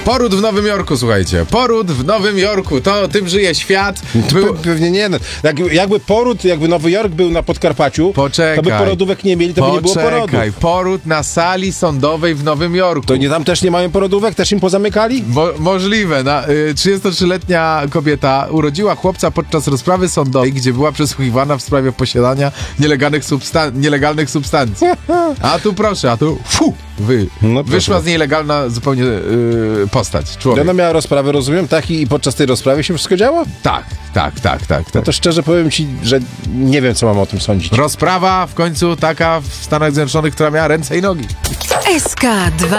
Poród w Nowym Jorku, słuchajcie. Poród w Nowym Jorku. To tym żyje świat. Pewnie nie. No. Jakby Nowy Jork był na Podkarpaciu, Poczekaj. to by porodówek nie mieli, to by nie było porodów. Poród na sali sądowej w Nowym Jorku. To nie tam też nie mają porodówek? Też im pozamykali? Możliwe. 33-letnia kobieta urodziła chłopca podczas rozprawy sądowej, gdzie była przesłuchiwana w sprawie posiadania nielegalnych substancji. A tu proszę, wyszła z niej legalna zupełnie postać, człowiek. Ona miała rozprawę, rozumiem, tak? I podczas tej rozprawy się wszystko działo? Tak. No to szczerze powiem ci, że nie wiem, co mam o tym sądzić. Rozprawa w końcu taka w Stanach Zjednoczonych, która miała ręce i nogi. SK2